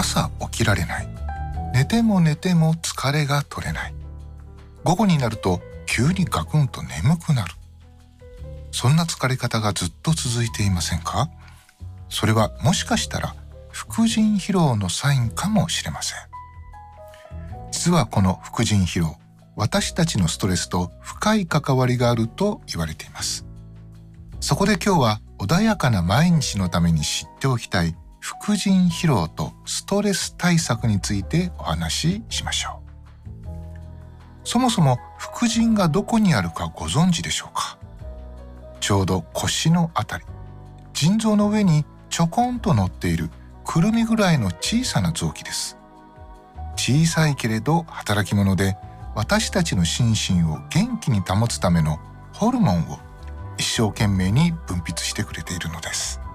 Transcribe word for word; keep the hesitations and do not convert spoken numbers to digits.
朝起きられない、寝ても寝ても疲れが取れない、午後になると急にガクンと眠くなる。そんな疲れ方がずっと続いていませんか？それはもしかしたら副腎疲労のサインかもしれません。実はこの副腎疲労、私たちのストレスと深い関わりがあると言われています。そこで今日は穏やかな毎日のために知っておきたい副腎疲労とストレス対策についてお話ししましょう。そもそも副腎がどこにあるかご存知でしょうか？ちょうど腰のあたり、腎臓の上にちょこんと乗っているくるみぐらいの小さな臓器です。小さいけれど働き者で、私たちの心身を元気に保つためのホルモンを一生懸命に分泌してくれているのです。